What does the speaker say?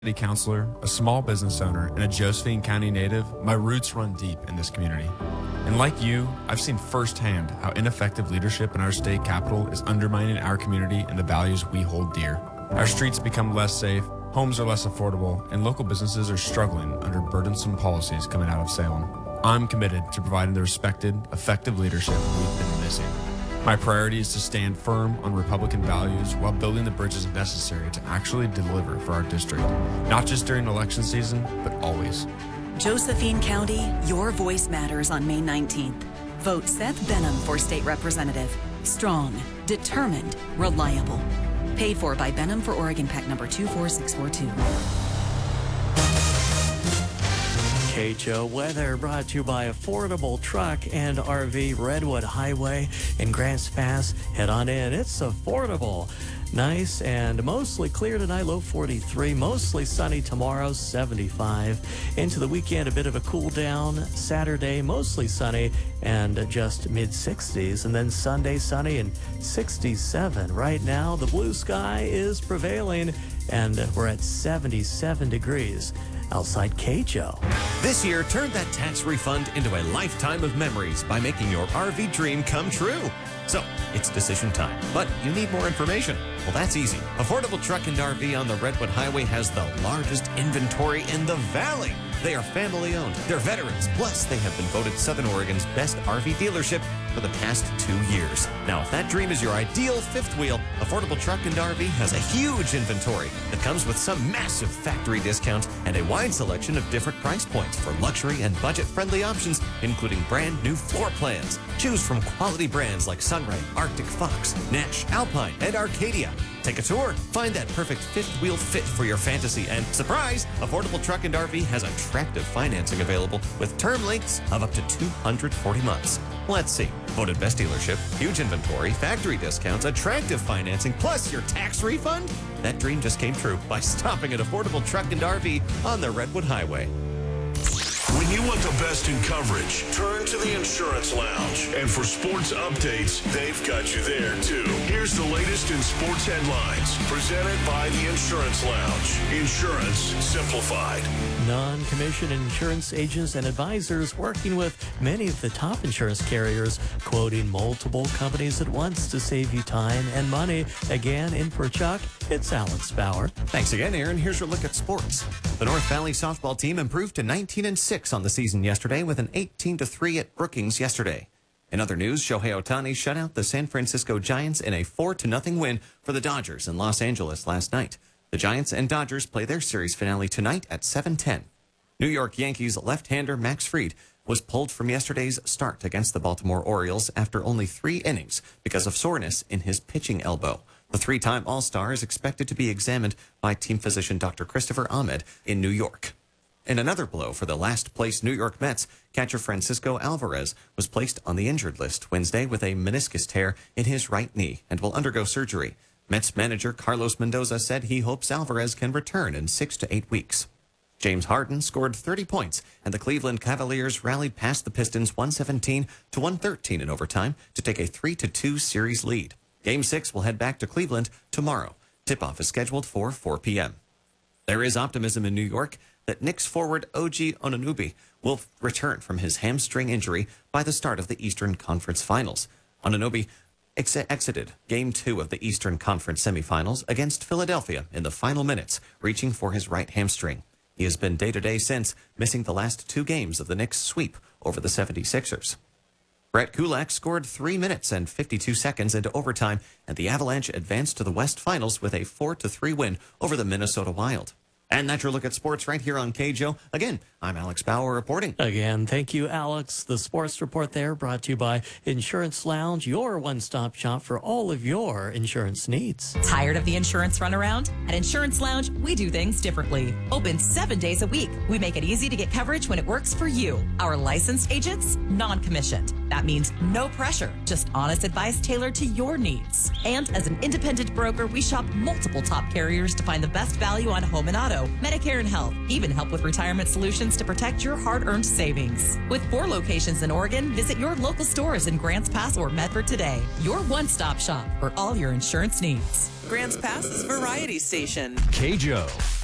City councilor, a small business owner, and a Josephine County native, my roots run deep in this community. And like you, I've seen firsthand how ineffective leadership in our state capital is undermining our community and the values we hold dear. Our streets become less safe, homes are less affordable, and local businesses are struggling under burdensome policies coming out of Salem. I'm committed to providing the respected, effective leadership we've been missing. My priority is to stand firm on Republican values while building the bridges necessary to actually deliver for our district, not just during election season, but always. Josephine County, your voice matters on May 19th. Vote Seth Benham for state representative. Strong, determined, reliable. Paid for by Benham for Oregon PAC number 24642. KHO weather brought to you by Affordable Truck and RV Redwood Highway in Grants Pass. Head on in. It's affordable. Nice and mostly clear tonight, low 43. Mostly sunny tomorrow, 75. Into the weekend, a bit of a cool down. Saturday, mostly sunny and just mid-60s. And then Sunday, sunny and 67. Right now, the blue sky is prevailing and we're at 77 degrees outside KHO. This year, turn that tax refund into a lifetime of memories by making your RV dream come true. So, it's decision time, but you need more information. Well, that's easy. Affordable Truck and RV on the Redwood Highway has the largest inventory in the valley. They are family-owned. They're veterans. Plus, they have been voted Southern Oregon's best RV dealership for the past 2 years. Now, if that dream is your ideal fifth wheel, Affordable Truck and RV has a huge inventory that comes with some massive factory discounts and a wide selection of different price points for luxury and budget-friendly options, including brand new floor plans. Choose from quality brands like Sunray, Arctic Fox, Nash, Alpine, and Arcadia. Take a tour. Find that perfect fifth wheel fit for your fantasy. And surprise, Affordable Truck and RV has attractive financing available with term lengths of up to 240 months. Let's see. Voted best dealership, huge inventory, factory discounts, attractive financing, plus your tax refund? That dream just came true by stopping at Affordable Truck and RV on the Redwood Highway. When you want the best in coverage, turn to the Insurance Lounge. And for sports updates, they've got you there, too. Here's the latest in sports headlines, presented by the Insurance Lounge. Insurance simplified. Non-commissioned insurance agents and advisors working with many of the top insurance carriers, quoting multiple companies at once to save you time and money. Again, in for Chuck, it's Alex Bauer. Thanks again, Aaron. Here's your look at sports. The North Valley softball team improved to 19-6 on the season yesterday with an 18-3 at Brookings yesterday. In other news, Shohei Ohtani shut out the San Francisco Giants in a 4-0 win for the Dodgers in Los Angeles last night. The Giants and Dodgers play their series finale tonight at 7:10. New York Yankees left-hander Max Fried was pulled from yesterday's start against the Baltimore Orioles after only 3 innings because of soreness in his pitching elbow. The 3-time All-Star is expected to be examined by team physician Dr. Christopher Ahmed in New York. In another blow for the last-place New York Mets, catcher Francisco Alvarez was placed on the injured list Wednesday with a meniscus tear in his right knee and will undergo surgery. Mets manager Carlos Mendoza said he hopes Alvarez can return in 6 to 8 weeks. James Harden scored 30 points, and the Cleveland Cavaliers rallied past the Pistons 117-113 in overtime to take a 3-2 series lead. Game 6 will head back to Cleveland tomorrow. Tip-off is scheduled for 4 p.m. There is optimism in New York that Knicks forward OG Anunoby will return from his hamstring injury by the start of the Eastern Conference Finals. Anunoby exited Game 2 of the Eastern Conference semifinals against Philadelphia in the final minutes, reaching for his right hamstring. He has been day-to-day since, missing the last 2 games of the Knicks' sweep over the 76ers. Brett Kulak scored 3 minutes and 52 seconds into overtime, and the Avalanche advanced to the West Finals with a 4-3 win over the Minnesota Wild. And that's your look at sports right here on KJO. Again, I'm Alex Bauer reporting. Again, thank you, Alex. The sports report there brought to you by Insurance Lounge, your one-stop shop for all of your insurance needs. Tired of the insurance runaround? At Insurance Lounge, we do things differently. Open 7 days a week. We make it easy to get coverage when it works for you. Our licensed agents, non-commissioned. That means no pressure, just honest advice tailored to your needs. And as an independent broker, we shop multiple top carriers to find the best value on home and auto, Medicare and health, even help with retirement solutions to protect your hard-earned savings. With 4 locations in Oregon, visit your local stores in Grants Pass or Medford today. Your one-stop shop for all your insurance needs. Grants Pass is Variety Station. KJO.